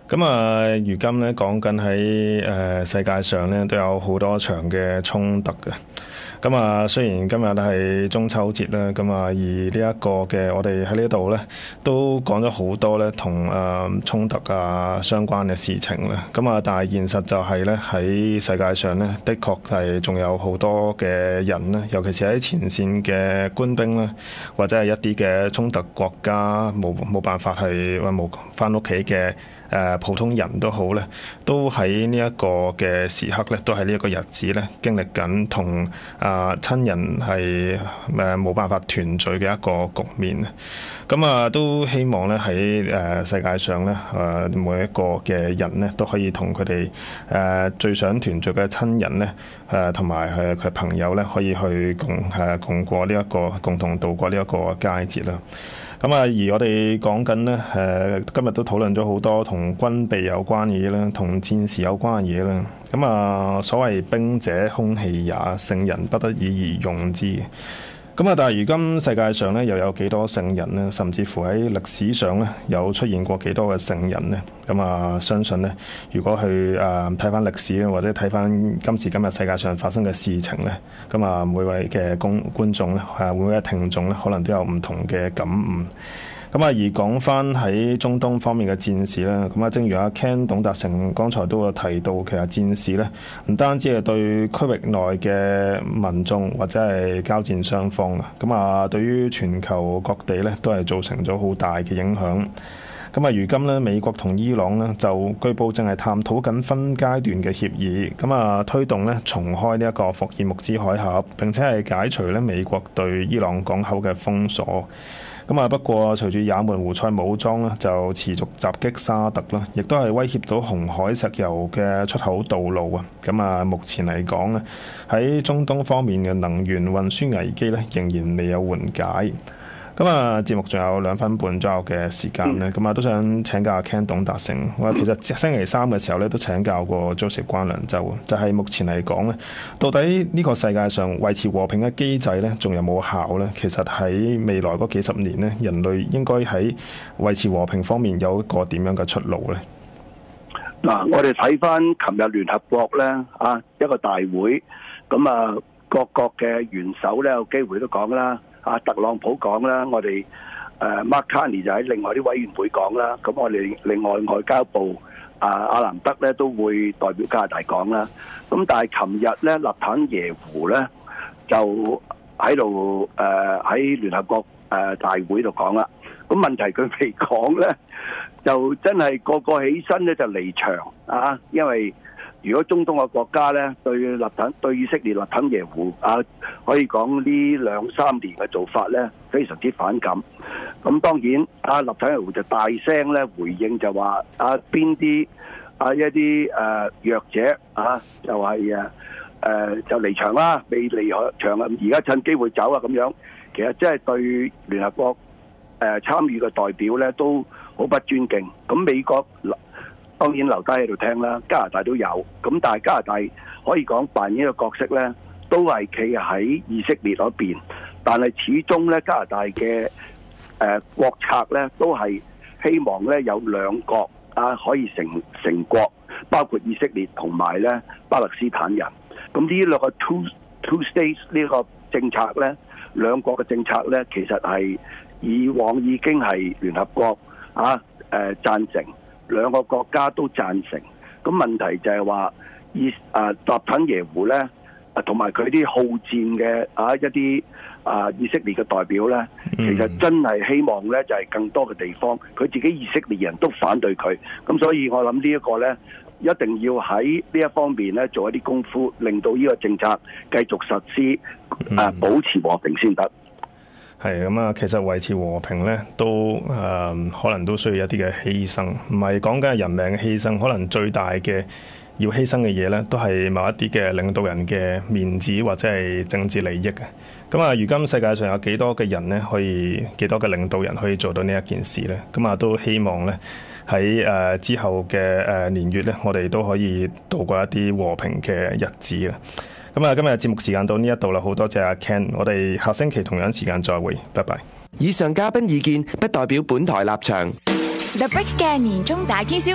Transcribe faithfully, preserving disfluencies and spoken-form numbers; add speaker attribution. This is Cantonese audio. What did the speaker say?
Speaker 1: 咁啊，如今咧講緊喺誒世界上咧都有好多場嘅衝突嘅。咁啊，雖然今日係中秋節啦，咁啊，而呢一個嘅我哋喺呢度咧都講咗好多咧同誒衝突啊相關嘅事情啦。咁啊，但係現實就係咧喺世界上咧，的確係仲有好多嘅人咧，尤其是喺前線嘅官兵啦，或者係一啲嘅衝突國家冇冇辦法係話冇返屋企嘅。誒普通人都好咧，都喺呢一個嘅時刻咧，都喺呢一個日子咧，經歷緊同啊親人係誒冇辦法團聚嘅一個局面啊！咁啊，都希望咧喺誒世界上咧誒每一個嘅人咧，都可以同佢哋誒最想團聚嘅親人咧誒同埋係佢朋友咧，可以去共誒共過呢一個共同度過呢一個佳節啦。咁啊，而我哋講緊呢，誒今日都討論咗好多同軍備有關嘅嘢啦，同戰事有關嘅嘢啦。咁啊，所謂兵者，兇器也，聖人不得已而用之。咁啊，但係如今世界上咧又有幾多聖人呢？甚至乎喺歷史上咧有出現過幾多嘅聖人呢？咁啊，相信呢，如果去誒睇翻歷史咧，或者睇翻今時今日世界上發生嘅事情呢，咁啊，每位嘅公觀眾咧，誒每位嘅聽眾咧，可能都有唔同嘅感悟。咁啊，而講翻喺中東方面嘅戰事啦，咁啊，正如阿 Ken 董達成剛才都有提到，其實戰事咧唔單止係對區域內嘅民眾或者係交戰雙方啊，咁啊，對於全球各地咧都係造成咗好大嘅影響。咁啊，如今咧，美國同伊朗咧就據報正係探討緊分階段嘅協議，咁啊，推動咧重開呢一個霍爾木茲海峽，並且係解除咧美國對伊朗港口嘅封鎖。咁啊，不過隨住也門胡塞武裝咧就持續襲擊沙特啦，亦都係威脅到紅海石油嘅出口道路啊。咁啊，目前嚟講咧，喺中東方面嘅能源運輸危機咧仍然未有緩解。咁啊，節目仲有兩分半左右嘅時間咧，咁啊、嗯、都想請教阿 Ken 董達成。我其實星期三嘅時候咧都請教過 Joseph 關良洲，就係、是、目前嚟講咧，到底呢個世界上維持和平嘅機制咧，仲有冇效咧？其實喺未來嗰幾十年咧，人類應該喺維持和平方面有一個點樣嘅出路咧？
Speaker 2: 嗱，我哋睇翻琴日聯合國咧啊一個大會，咁啊各國嘅元首咧有機會都講啦。啊，特朗普講啦，我哋誒 Mark Carney 就喺另外啲委員會講啦，咁我哋另外外交部啊阿蘭德咧都會代表加拿大講啦。咁但係琴日咧，納坦耶胡咧就喺度誒喺聯合國誒大會度講啦。咁問題佢未講咧，就真係個個起身咧就離場啊，因為如果中東嘅國家咧對納坦對以色列納坦耶胡啊，可以講呢兩三年嘅做法咧非常之反感。咁當然啊，納坦耶胡就大聲咧回應就話啊邊啲啊一啲誒、呃、弱者啊就係誒誒就離場啦，未離開場啊，而家趁機會走啊咁樣。其實真係對聯合國誒、呃、參與嘅代表咧都好不尊敬。咁美國當然留低喺度聽啦，加拿大都有，咁但係加拿大可以講扮演一個角色咧，都係企喺以色列嗰邊，但係始終咧加拿大嘅誒、呃、國策咧都係希望咧有兩國啊可以成成國，包括以色列同埋咧巴勒斯坦人。咁呢兩個 two two states 呢個政策咧，兩國嘅政策咧，其實係以往已經係聯合國啊誒、呃、贊成。兩個國家都贊成，咁問題就係話，以啊納坦耶胡咧，啊同埋佢啲好戰嘅啊一啲啊以色列嘅代表咧，其實真係希望咧就係更多嘅地方，佢自己以色列人都反對佢，咁所以我諗呢一個咧，一定要喺呢一方面咧做一啲功夫，令到呢個政策繼續實施，啊保持和平先得。
Speaker 1: 係咁啊，其實維持和平咧，都誒、呃、可能都需要一啲嘅犧牲，唔係講緊係人命嘅犧牲，可能最大嘅要犧牲嘅嘢咧，都係某一啲嘅領導人嘅面子或者係政治利益嘅。咁啊，如今世界上有幾多嘅人咧，可以幾多嘅領導人可以做到呢一件事咧？咁啊，都希望咧喺誒之後嘅誒年月咧，我哋都可以度過一啲和平嘅日子啊！咁啊，今日節目時間到呢一度啦，好多謝阿 Ken，我哋下星期同樣時間再會，拜拜。
Speaker 3: 以上嘉賓意見不代表本台立場。
Speaker 4: The Break 嘅年終大 K 消